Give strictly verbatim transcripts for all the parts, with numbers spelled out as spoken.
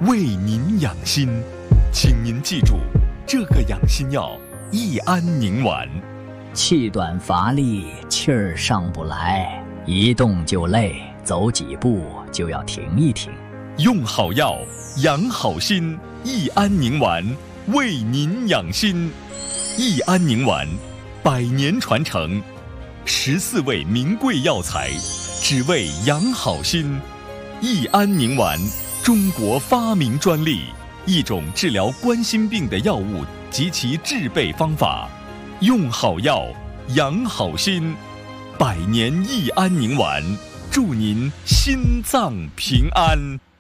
为您养心。请您记住，这个养心药益安宁丸。 气短乏力，气儿上不来，一动就累，走几步就要停一停。 用好药，养好心，益安宁丸为您养心。益安宁丸，百年传承，十四味名贵药材，只为养好心。益安宁丸，中国发明专利，一种治疗冠心病的药物及其制备方法。用好药，养好心，百年益安宁丸，祝您心脏平安。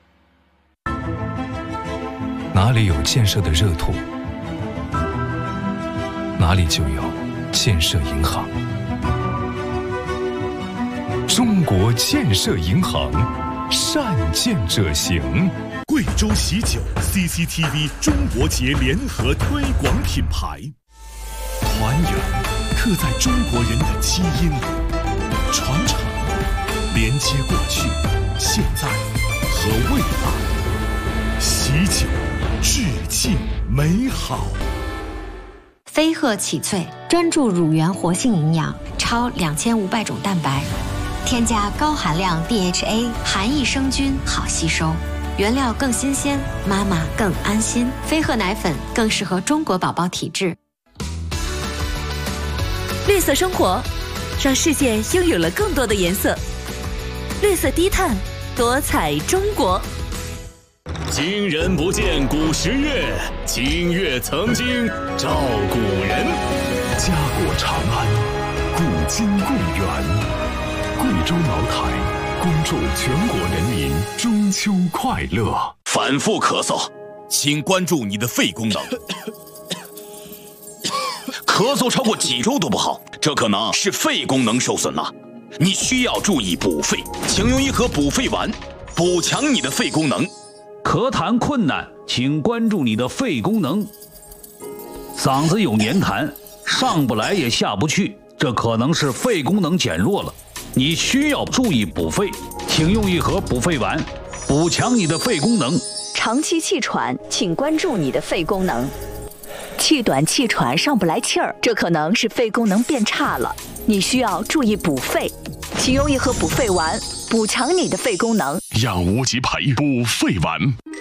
哪里有建设的热土，哪里就有建设银行。中国建设银行，善建者行。 贵州喜酒 C C T V 中国节联合推广品牌，团圆刻在中国人的基因里，传承连接过去、现在和未来。喜酒致敬美好。 飞鹤启萃专注乳源活性营养，超两千五百种蛋白，添加高含量 D H A， 含益生菌，好吸收，原料更新鲜，妈妈更安心。飞鹤奶粉更适合中国宝宝体质。 绿色生活，让世界拥有了更多的颜色。绿色低碳，多彩中国。 今人不见古时月，今月曾经照古人。家国长安，古今共源。贵州茅台恭祝全国人民中秋快乐。 反复咳嗽，请关注你的肺功能。咳嗽超过几周都不好，这可能是肺功能受损了，你需要注意补肺，请用一盒补肺丸，补强你的肺功能。 咳痰困难，请关注你的肺功能。嗓子有黏痰，上不来也下不去，这可能是肺功能减弱了，你需要注意补肺，请用一盒补肺丸，补强你的肺功能。 长期气喘，请关注你的肺功能。气短气喘上不来气儿，这可能是肺功能变差了，你需要注意补肺，请用一盒补肺丸，补强你的肺功能。 让无极牌补肺丸。